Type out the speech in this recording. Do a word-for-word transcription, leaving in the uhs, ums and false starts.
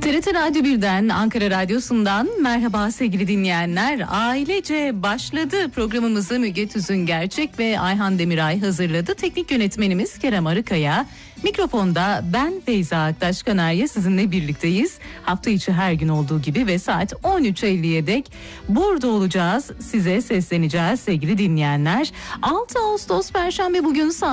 T R T Radyo birden, Ankara Radyosu'ndan merhaba sevgili dinleyenler. Ailece başladı programımızı Müge Tüzün Gerçek ve Ayhan Demiray hazırladı. Teknik yönetmenimiz Kerem Arıkaya. Mikrofonda ben Feyza Aktaş Kanarya sizinle birlikteyiz. Hafta içi her gün olduğu gibi ve saat on üç elliye dek burada olacağız. Size sesleneceğiz sevgili dinleyenler. altı Ağustos Perşembe bugün saat